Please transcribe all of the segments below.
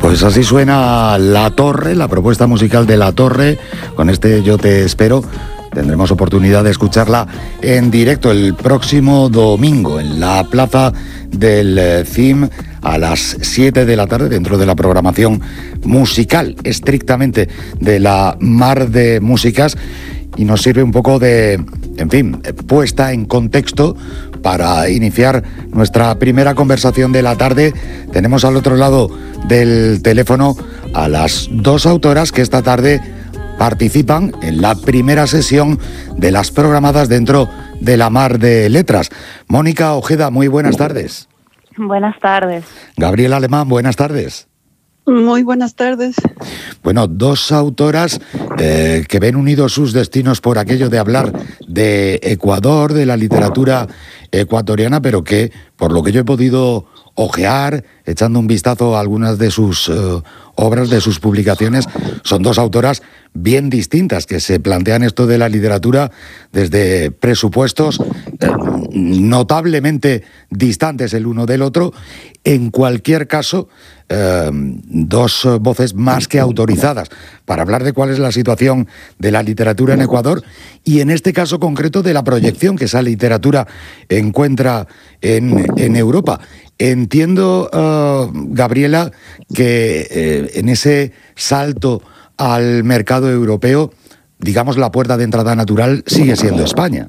Pues así suena La Torre, la propuesta musical de La Torre. Con este Yo te espero. Tendremos oportunidad de escucharla en directo el próximo domingo en la Plaza del CIM a las 7 de la tarde, dentro de la programación musical, estrictamente de la Mar de Músicas, y nos sirve un poco de, en fin, puesta en contexto para iniciar nuestra primera conversación de la tarde. Tenemos al otro lado del teléfono a las dos autoras que esta tarde participan en la primera sesión de las programadas dentro de la Mar de Letras. Mónica Ojeda, muy buenas tardes. Buenas tardes. Gabriela Alemán, buenas tardes. Muy buenas tardes. Bueno, dos autoras que ven unidos sus destinos por aquello de hablar de Ecuador, de la literatura ecuatoriana, pero que, por lo que yo he podido ojear, echando un vistazo a algunas de sus obras, de sus publicaciones, son dos autoras bien distintas, que se plantean esto de la literatura desde presupuestos notablemente distantes el uno del otro. En cualquier caso, dos voces más que autorizadas para hablar de cuál es la situación de la literatura en Ecuador y, en este caso concreto, de la proyección que esa literatura encuentra en Europa. Entiendo, Gabriela, que en ese salto al mercado europeo, digamos, la puerta de entrada natural sigue siendo España.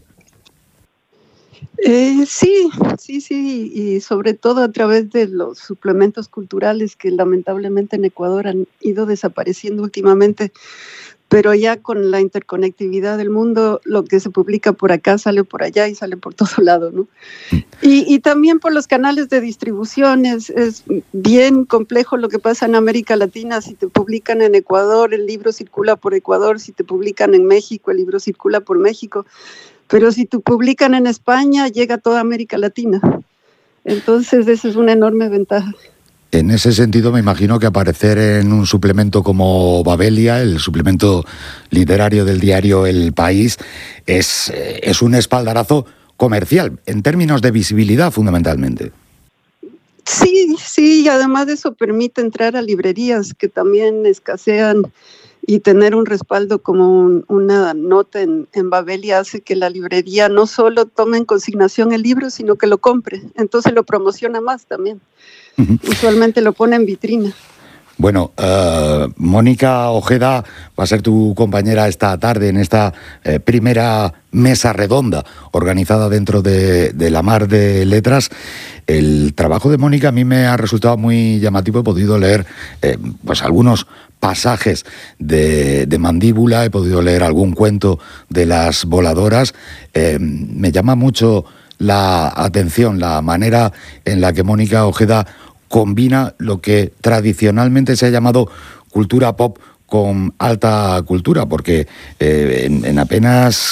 Sí, y sobre todo a través de los suplementos culturales que lamentablemente en Ecuador han ido desapareciendo últimamente, pero ya con la interconectividad del mundo, lo que se publica por acá sale por allá y sale por todo lado, ¿no? Y también por los canales de distribución, es bien complejo lo que pasa en América Latina. Si te publican en Ecuador, el libro circula por Ecuador; si te publican en México, el libro circula por México. Pero si te publican en España, llega a toda América Latina. Entonces, esa es una enorme ventaja. En ese sentido, me imagino que aparecer en un suplemento como Babelia, el suplemento literario del diario El País, es un espaldarazo comercial, en términos de visibilidad, fundamentalmente. Sí, y además de eso permite entrar a librerías que también escasean, y tener un respaldo como una nota en Babelia hace que la librería no solo tome en consignación el libro, sino que lo compre. Entonces lo promociona más también. Uh-huh. Usualmente lo pone en vitrina. Bueno, Mónica Ojeda va a ser tu compañera esta tarde en esta primera mesa redonda organizada dentro de la Mar de Letras. El trabajo de Mónica a mí me ha resultado muy llamativo. He podido leer pues algunos pasajes de Mandíbula, he podido leer algún cuento de Las Voladoras. Me llama mucho la atención la manera en la que Mónica Ojeda combina lo que tradicionalmente se ha llamado cultura pop con alta cultura, porque en apenas